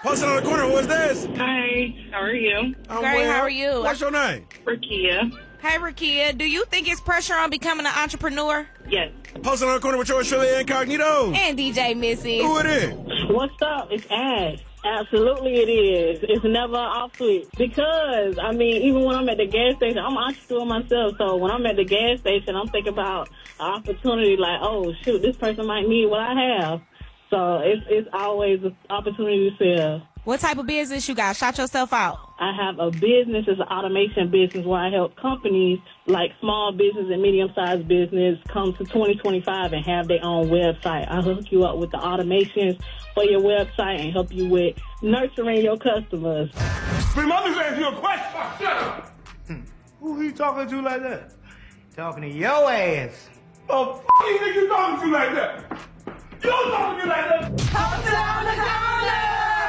Busting on the corner, who is this? Hi, how are you? I'm Great, well. how are you? What's your name? Rakia. Hey, Rakia, do you think it's pressure on becoming an entrepreneur? Yes. Posting on the corner with yours truly, Incognito. And DJ Missy. Who it is? What's up? It's Ash. Absolutely it is. It's never off switch. Because, I mean, even when I'm at the gas station, I'm an entrepreneur myself. So when I'm at the gas station, I'm thinking about an opportunity like, oh, shoot, this person might need what I have. So it's always an opportunity to sell. What type of business you got? Shout yourself out. I have a business, it's an automation business where I help companies like small business and medium-sized business come to 2025 and have their own website. I hook you up with the automations for your website and help you with nurturing your customers. Scream, I'm just asking you a question. Shut up. Who he talking to like that? Talking to your ass. Oh, you think you talking to like that? You don't talk to me like